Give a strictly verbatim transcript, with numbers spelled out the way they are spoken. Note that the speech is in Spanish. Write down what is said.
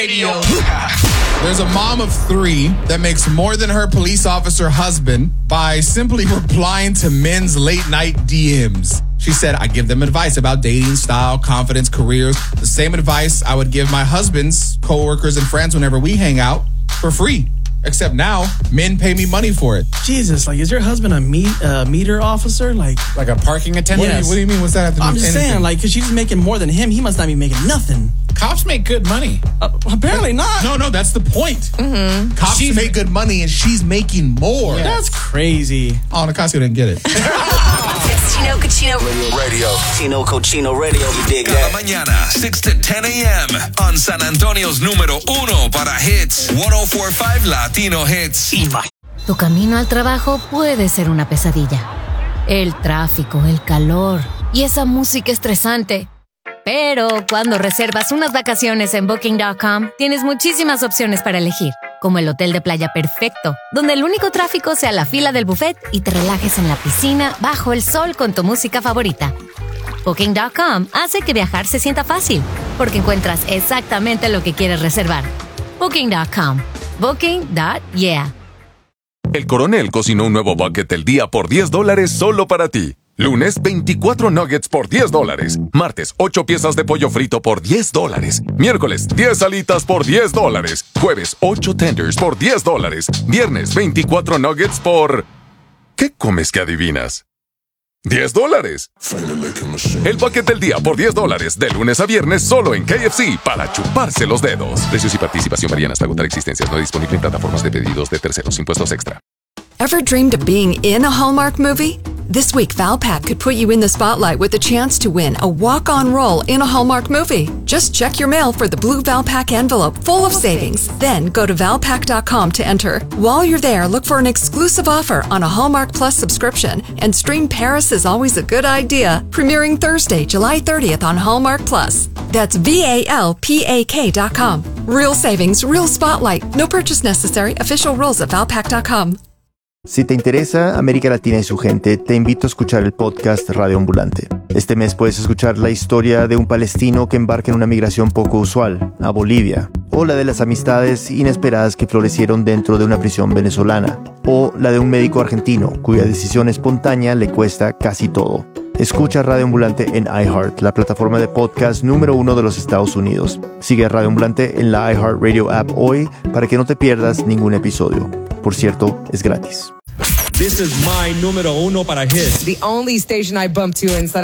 Radio. There's a mom of three that makes more than her police officer husband by simply replying to men's late night D Ms. She said, I give them advice about dating, style, confidence, careers. The same advice I would give my husband's coworkers and friends whenever we hang out for free. Except now, men pay me money for it. Jesus, like, is your husband a meet, uh, meter officer? Like, like a parking attendant? What, yes. do you, what do you mean? What's that have to do I'm with just anything? saying, like, because she's making more than him. He must not be making nothing. Cops make good money. Uh, apparently not. No, no, that's the point. Mm-hmm. Cops She's, make good money and she's making more. Yeah. That's crazy. Oh, Nicasio didn't get it. It's Chino Cochino Radio. Radio. Chino Cochino Radio. You dig Cada that? mañana, six to ten a.m. on San Antonio's número uno para hits. one oh four point five Latino Hits. Tu camino al trabajo puede ser una pesadilla. El tráfico, el calor y esa música estresante. Pero cuando reservas unas vacaciones en Booking punto com, tienes muchísimas opciones para elegir, como el hotel de playa perfecto, donde el único tráfico sea la fila del buffet y te relajes en la piscina bajo el sol con tu música favorita. Booking punto com hace que viajar se sienta fácil, porque encuentras exactamente lo que quieres reservar. Booking punto com. Booking punto yeah. El Coronel cocinó un nuevo bucket del día por diez dólares solo para ti. Lunes, veinticuatro nuggets por diez dólares. Martes, ocho piezas de pollo frito por diez dólares. Miércoles, diez alitas por diez dólares. Jueves, ocho tenders por diez dólares. Viernes, veinticuatro nuggets por... ¿Qué comes que adivinas? diez dólares. El bucket del día por diez dólares. De lunes a viernes solo en K F C para chuparse los dedos. Precios y participación varían hasta agotar existencias. No disponible en plataformas de pedidos de terceros. Impuestos extra. Ever dreamed of being in a Hallmark movie? This week, Valpak could put you in the spotlight with a chance to win a walk-on role in a Hallmark movie. Just check your mail for the blue Valpak envelope full of savings. Then go to valpak dot com to enter. While you're there, look for an exclusive offer on a Hallmark Plus subscription and stream Paris is Always a Good Idea, premiering Thursday, July thirtieth on Hallmark Plus. That's V A L P A K dot com. Real savings, real spotlight. No purchase necessary. Official rules at valpak dot com. Si te interesa América Latina y su gente, te invito a escuchar el podcast Radio Ambulante. Este mes puedes escuchar la historia de un palestino que embarca en una migración poco usual, a Bolivia, o la de las amistades inesperadas que florecieron dentro de una prisión venezolana, o la de un médico argentino cuya decisión espontánea le cuesta casi todo. Escucha Radio Ambulante en iHeart, la plataforma de podcast número uno de los Estados Unidos. Sigue a Radio Ambulante en la iHeartRadio app hoy para que no te pierdas ningún episodio. Por cierto, es gratis. This is my número uno para hits. The only station I bump to inside